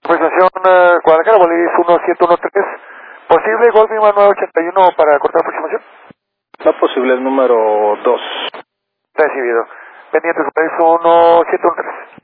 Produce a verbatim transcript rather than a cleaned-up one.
Aproximación uh, Guadalajara, Bolis uno siete uno tres. ¿Posible Goldwing nueve ochenta y uno para cortar aproximación? No posible, el número dos. Recibido. Pendientes, Bolis uno siete uno tres.